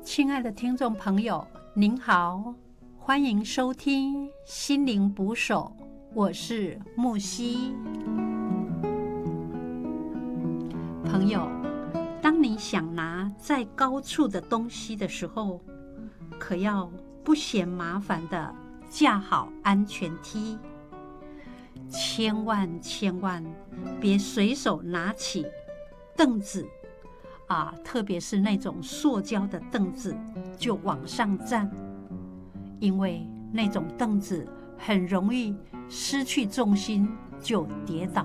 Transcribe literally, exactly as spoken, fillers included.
亲爱的听众朋友，您好，欢迎收听心灵捕手，我是木西。朋友，当你想拿在高处的东西的时候，可要不嫌麻烦的架好安全梯，千万千万别随手拿起凳子啊，特别是那种塑胶的凳子就往上站，因为那种凳子很容易失去重心就跌倒。